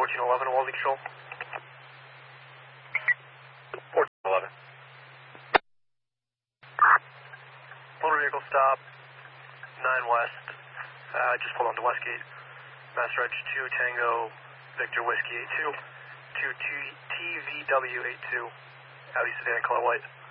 1411, Wally Control. 1411. Motor vehicle stop, 9 West. Just pulled onto Westgate. Mass Reg 2 Tango, Victor Whiskey 82. 2 TVW 82. Audi sedan, color white.